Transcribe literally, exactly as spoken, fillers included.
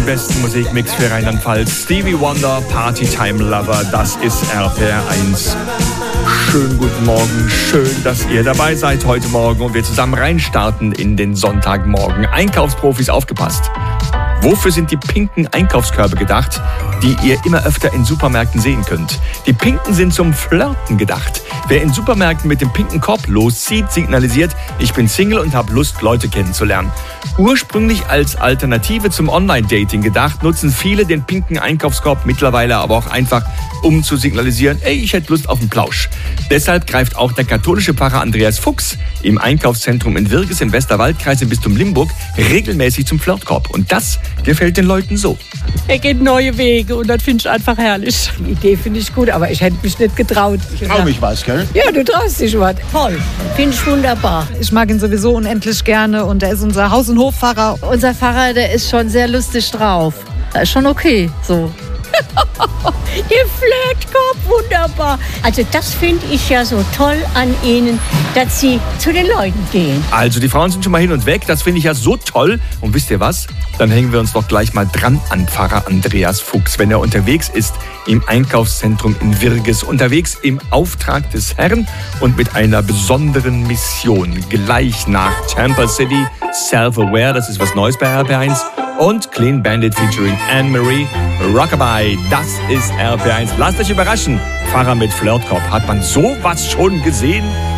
den besten Musikmix für Rheinland-Pfalz. Stevie Wonder, Partytime Lover, das ist R P R eins. Schönen guten Morgen, schön, dass ihr dabei seid heute Morgen und wir zusammen reinstarten in den Sonntagmorgen. Einkaufsprofis, aufgepasst. Wofür sind die pinken Einkaufskörbe gedacht, die ihr immer öfter in Supermärkten sehen könnt? Die pinken sind zum Flirten gedacht. Wer in Supermärkten mit dem pinken Korb loszieht, signalisiert, ich bin Single und habe Lust, Leute kennenzulernen. Ursprünglich als Alternative zum Online-Dating gedacht, nutzen viele den pinken Einkaufskorb mittlerweile aber auch einfach, um zu signalisieren, ey, ich hätte Lust auf einen Plausch. Deshalb greift auch der katholische Pfarrer Andreas Fuchs im Einkaufszentrum in Wirges im Westerwaldkreis im Bistum Limburg regelmäßig zum Flirtkorb. Und das gefällt den Leuten so. Er geht neue Wege und das finde ich einfach herrlich. Die Idee finde ich gut, aber ich hätte mich nicht getraut. Ich trau mich was, gell? Ja, du traust dich was. Toll. Finde ich wunderbar. Ich mag ihn sowieso unendlich gerne und er ist unser Haus- und Hofpfarrer. Unser Pfarrer, der ist schon sehr lustig drauf. Das ist schon okay, so. Der Flirtkorb, wunderbar. Also das finde ich ja so toll an Ihnen, dass Sie zu den Leuten gehen. Also die Frauen sind schon mal hin und weg, das finde ich ja so toll. Und wisst ihr was? Dann hängen wir uns doch gleich mal dran an Pfarrer Andreas Fuchs, wenn er unterwegs ist im Einkaufszentrum in Wirges. Unterwegs im Auftrag des Herrn und mit einer besonderen Mission. Gleich nach Tampa City, Self-Aware, das ist was Neues bei R P eins. Und Clean Bandit featuring Anne-Marie, Rockabye, das ist R P eins. Lasst euch überraschen. Pfarrer mit Flirtkorb, hat man sowas schon gesehen?